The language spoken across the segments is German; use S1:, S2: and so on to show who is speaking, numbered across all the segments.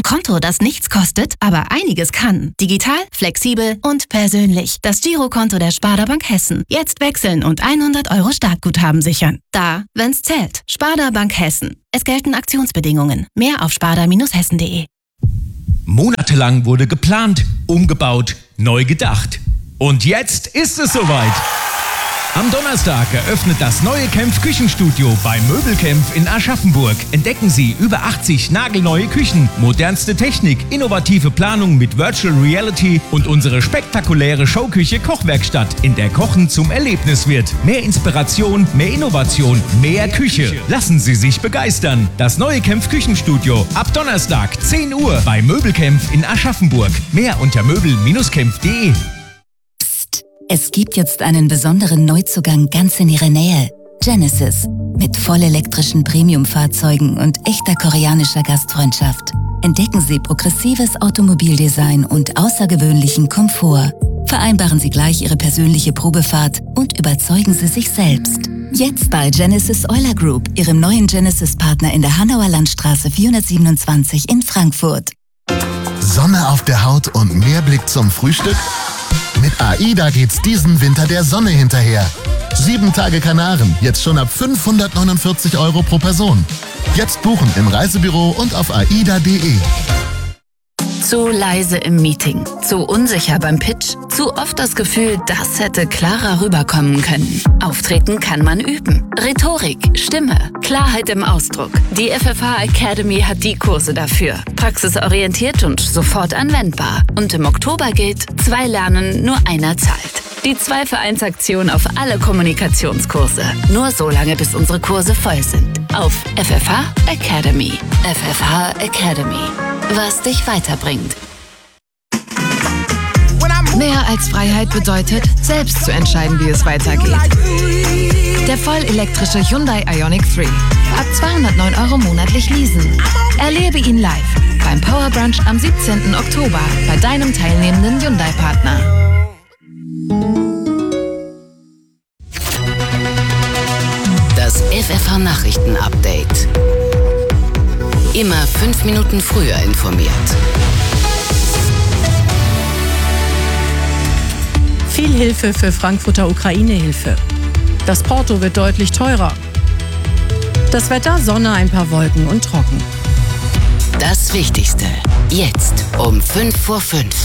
S1: Konto, das nichts kostet, aber einiges kann. Digital, flexibel und persönlich. Das Girokonto der Sparda Bank Hessen. Jetzt wechseln und 100 € Startguthaben sichern. Da, wenn's zählt. Sparda Bank Hessen. Es gelten Aktionsbedingungen. Mehr auf sparda-hessen.de.
S2: Monatelang wurde geplant, umgebaut, neu gedacht. Und jetzt ist es soweit. Am Donnerstag eröffnet das neue Kempf Küchenstudio bei Möbelkempf in Aschaffenburg. Entdecken Sie über 80 nagelneue Küchen, modernste Technik, innovative Planung mit Virtual Reality und unsere spektakuläre Showküche Kochwerkstatt, in der Kochen zum Erlebnis wird. Mehr Inspiration, mehr Innovation, mehr Küche. Lassen Sie sich begeistern. Das neue Kempf Küchenstudio ab Donnerstag 10 Uhr bei Möbelkempf in Aschaffenburg. Mehr unter möbel-kempf.de.
S3: Es gibt jetzt einen besonderen Neuzugang ganz in Ihrer Nähe. Genesis. Mit vollelektrischen Premium-Fahrzeugen und echter koreanischer Gastfreundschaft. Entdecken Sie progressives Automobildesign und außergewöhnlichen Komfort. Vereinbaren Sie gleich Ihre persönliche Probefahrt und überzeugen Sie sich selbst. Jetzt bei Genesis Euler Group, Ihrem neuen Genesis-Partner in der Hanauer Landstraße 427 in Frankfurt.
S4: Sonne auf der Haut und mehr Blick zum Frühstück? Mit AIDA geht's diesen Winter der Sonne hinterher. 7 Tage Kanaren, jetzt schon ab 549 € pro Person. Jetzt buchen im Reisebüro und auf aida.de.
S5: Zu leise im Meeting, zu unsicher beim Pitch, zu oft das Gefühl, das hätte klarer rüberkommen können. Auftreten kann man üben. Rhetorik, Stimme, Klarheit im Ausdruck. Die FFH Academy hat die Kurse dafür. Praxisorientiert und sofort anwendbar. Und im Oktober gilt, 2 lernen, nur einer zahlt. Die 2-für-1-Aktion auf alle Kommunikationskurse. Nur so lange, bis unsere Kurse voll sind. Auf FFH Academy. FFH Academy. Was dich weiterbringt.
S6: Mehr als Freiheit bedeutet, selbst zu entscheiden, wie es weitergeht. Der vollelektrische Hyundai Ioniq 3. Ab 209 € monatlich leasen. Erlebe ihn live beim Power Brunch am 17. Oktober bei deinem teilnehmenden Hyundai-Partner.
S5: Das FFH Nachrichten-Update. Immer 5 Minuten früher informiert.
S7: Viel Hilfe für Frankfurter Ukraine-Hilfe. Das Porto wird deutlich teurer. Das Wetter, Sonne, ein paar Wolken und trocken.
S5: Das Wichtigste. Jetzt um 5:05 Uhr.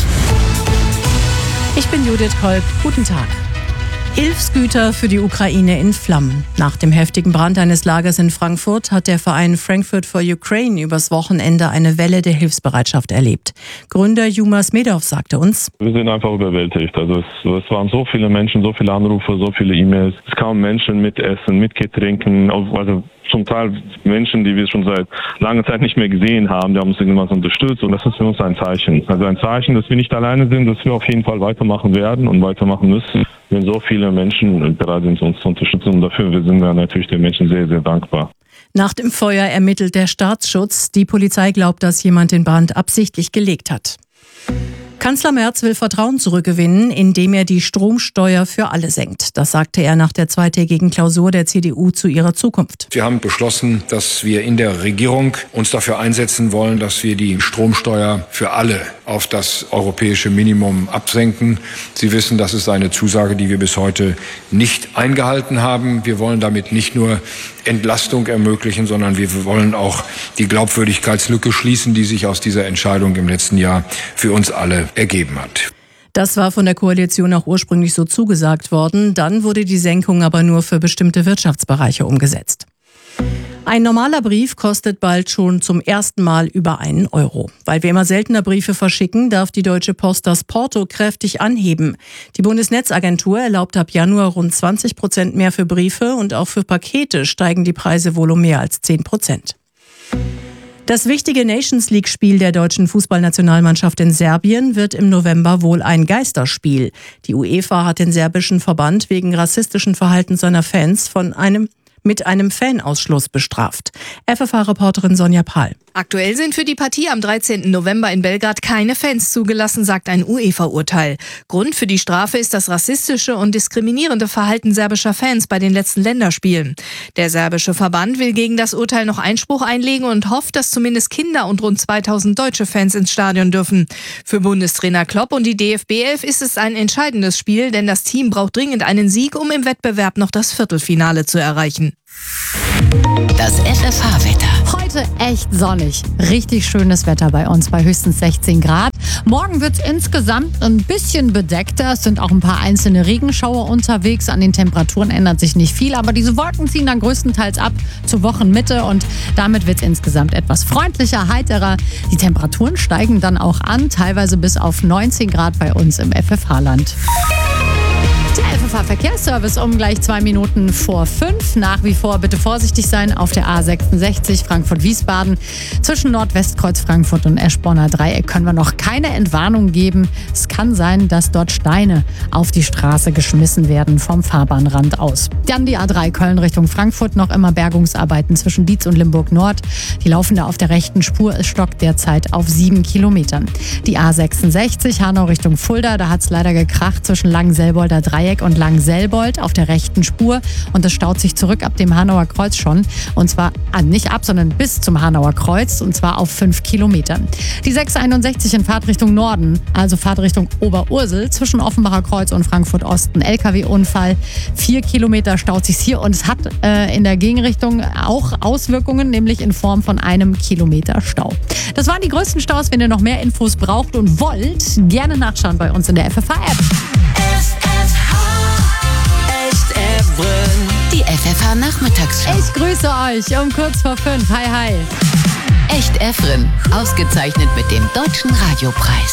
S7: Ich bin Judith Kolb. Guten Tag. Hilfsgüter für die Ukraine in Flammen. Nach dem heftigen Brand eines Lagers in Frankfurt hat der Verein Frankfurt for Ukraine übers Wochenende eine Welle der Hilfsbereitschaft erlebt. Gründer Jumas Medov sagte uns:
S8: Wir sind einfach überwältigt. Also es waren so viele Menschen, so viele Anrufe, so viele E-Mails. Es kamen Menschen mit Essen, mit Getränken, also zum Teil Menschen, die wir schon seit langer Zeit nicht mehr gesehen haben, die haben uns irgendwann unterstützt und das ist für uns ein Zeichen. Also ein Zeichen, dass wir nicht alleine sind, dass wir auf jeden Fall weitermachen werden und weitermachen müssen, wenn so viele Menschen bereit sind, uns zu unterstützen und dafür sind wir natürlich den Menschen sehr, sehr dankbar.
S7: Nach dem Feuer ermittelt der Staatsschutz. Die Polizei glaubt, dass jemand den Brand absichtlich gelegt hat. Kanzler Merz will Vertrauen zurückgewinnen, indem er die Stromsteuer für alle senkt. Das sagte er nach der zweitägigen Klausur der CDU zu ihrer Zukunft.
S9: Wir haben beschlossen, dass wir in der Regierung uns dafür einsetzen wollen, dass wir die Stromsteuer für alle auf das europäische Minimum absenken. Sie wissen, das ist eine Zusage, die wir bis heute nicht eingehalten haben. Wir wollen damit nicht nur Entlastung ermöglichen, sondern wir wollen auch die Glaubwürdigkeitslücke schließen, die sich aus dieser Entscheidung im letzten Jahr für uns alle ergeben hat.
S7: Das war von der Koalition auch ursprünglich so zugesagt worden. Dann wurde die Senkung aber nur für bestimmte Wirtschaftsbereiche umgesetzt. Ein normaler Brief kostet bald schon zum ersten Mal über 1 €. Weil wir immer seltener Briefe verschicken, darf die Deutsche Post das Porto kräftig anheben. Die Bundesnetzagentur erlaubt ab Januar rund 20% mehr für Briefe und auch für Pakete steigen die Preise wohl um mehr als 10%. Das wichtige Nations-League-Spiel der deutschen Fußballnationalmannschaft in Serbien wird im November wohl ein Geisterspiel. Die UEFA hat den serbischen Verband wegen rassistischen Verhaltens seiner Fans von einem mit einem Fanausschluss bestraft. FFH-Reporterin Sonja Pahl.
S10: Aktuell sind für die Partie am 13. November in Belgrad keine Fans zugelassen, sagt ein UEFA-Urteil. Grund für die Strafe ist das rassistische und diskriminierende Verhalten serbischer Fans bei den letzten Länderspielen. Der serbische Verband will gegen das Urteil noch Einspruch einlegen und hofft, dass zumindest Kinder und rund 2000 deutsche Fans ins Stadion dürfen. Für Bundestrainer Klopp und die DFB 11 ist es ein entscheidendes Spiel, denn das Team braucht dringend einen Sieg, um im Wettbewerb noch das Viertelfinale zu erreichen.
S5: Das FFH-Wetter.
S11: Heute echt sonnig. Richtig schönes Wetter bei uns bei höchstens 16 Grad. Morgen wird es insgesamt ein bisschen bedeckter. Es sind auch ein paar einzelne Regenschauer unterwegs. An den Temperaturen ändert sich nicht viel, aber diese Wolken ziehen dann größtenteils ab zur Wochenmitte und damit wird es insgesamt etwas freundlicher, heiterer. Die Temperaturen steigen dann auch an, teilweise bis auf 19 Grad bei uns im FFH-Land. Der FFH-Verkehrsservice um gleich 2 Minuten vor 5. Nach wie vor bitte vorsichtig sein auf der A66 Frankfurt-Wiesbaden. Zwischen Nordwestkreuz Frankfurt und Eschborner Dreieck können wir noch keine Entwarnung geben. Es kann sein, dass dort Steine auf die Straße geschmissen werden vom Fahrbahnrand aus. Dann die A3 Köln Richtung Frankfurt, noch immer Bergungsarbeiten zwischen Dietz und Limburg Nord. Die laufen da auf der rechten Spur. Es stockt derzeit auf 7 Kilometern. Die A66 Hanau Richtung Fulda, da hat es leider gekracht zwischen Langenselbolder Dreieck und Langenselbold auf der rechten Spur und es staut sich zurück ab dem Hanauer Kreuz schon und zwar nicht ab, sondern bis zum Hanauer Kreuz und zwar auf 5 Kilometern. Die 661 in Fahrtrichtung Norden, also Fahrtrichtung Oberursel zwischen Offenbacher Kreuz und Frankfurt Osten, LKW-Unfall, 4 Kilometer staut sich hier und es hat in der Gegenrichtung auch Auswirkungen, nämlich in Form von 1 Kilometer Stau. Das waren die größten Staus. Wenn ihr noch mehr Infos braucht und wollt, gerne nachschauen bei uns in der FFH-App.
S5: Die FFH-Nachmittagsshow.
S11: Ich grüße euch um kurz vor 5. Hi, hi.
S5: Echt Efren. Ausgezeichnet mit dem Deutschen Radiopreis.